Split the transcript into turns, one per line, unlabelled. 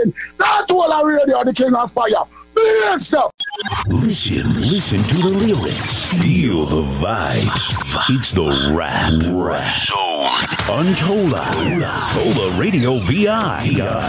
again. That whole of radio, the King of Fire. Bless up.
Listen to the lyrics. Feel the vibes. It's the rap. Zone. Untold. Tola Radio VI.